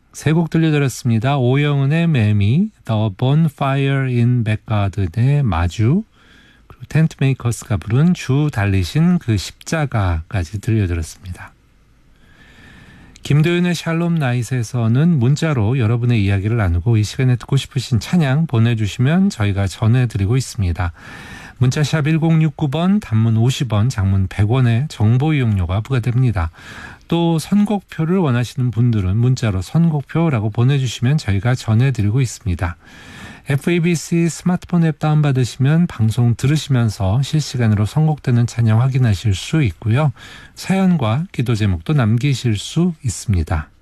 세 곡 들려드렸습니다. 오영은의 매미, The Bonfire in Backgarden의 마주, 그리고 텐트메이커스가 부른 주 달리신 그 십자가까지 들려드렸습니다. 김도윤의 샬롬 나잇에서는 문자로 여러분의 이야기를 나누고 이 시간에 듣고 싶으신 찬양 보내주시면 저희가 전해드리고 있습니다. 문자샵 1069번, 단문 50원, 장문 100원의 정보 이용료가 부과됩니다. 또 선곡표를 원하시는 분들은 문자로 선곡표라고 보내주시면 저희가 전해드리고 있습니다. FABC 스마트폰 앱 다운받으시면 방송 들으시면서 실시간으로 선곡되는 찬양 확인하실 수 있고요. 사연과 기도 제목도 남기실 수 있습니다.